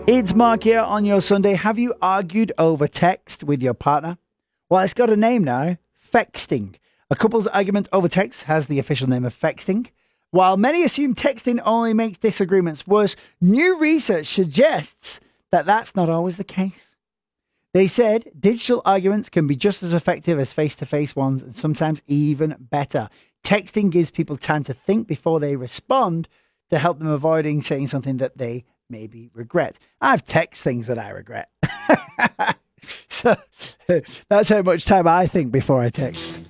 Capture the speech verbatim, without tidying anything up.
It's Mark here on your Sunday. Have you argued over text with your partner? Well, it's got a name now, fexting. A couple's argument over text has the official name of fexting. While many assume texting only makes disagreements worse, new research suggests that that's not always the case. They said digital arguments can be just as effective as face-to-face ones and sometimes even better. Texting gives people time to think before they respond to help them avoiding saying something that they maybe regret. I've texted things that I regret. So that's how much time I think before I text.